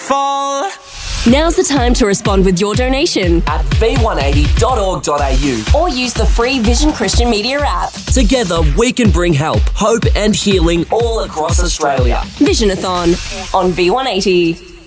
fall. Now's the time to respond with your donation at v180.org.au or use the free Vision Christian Media app. Together, we can bring help, hope and healing all across Australia. Visionathon on V180.